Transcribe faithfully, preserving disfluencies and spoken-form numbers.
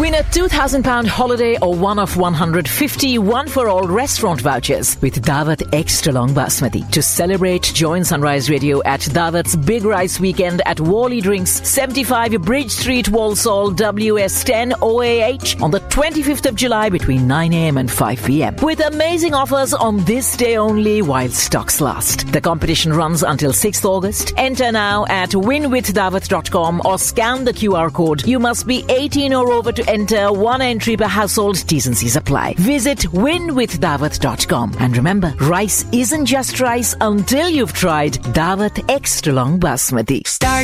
Win a two thousand pounds holiday or one of one hundred fifty one-for-all restaurant vouchers with Daawat Extra Long Basmati. To celebrate, join Sunrise Radio at Daawat's Big Rice Weekend at Wally Drinks, seventy-five Bridge Street, Walsall, W S ten O A H on the twenty-fifth of July between nine a.m. and five p.m. with amazing offers on this day only while stocks last. The competition runs until sixth of August. Enter now at win with daawat dot com or scan the Q R code. You must be eighteen or over to enter. One entry per household. T's and C's apply. Visit win with daawat dot com. And remember, rice isn't just rice until you've tried Daawat Extra Long Basmati. Start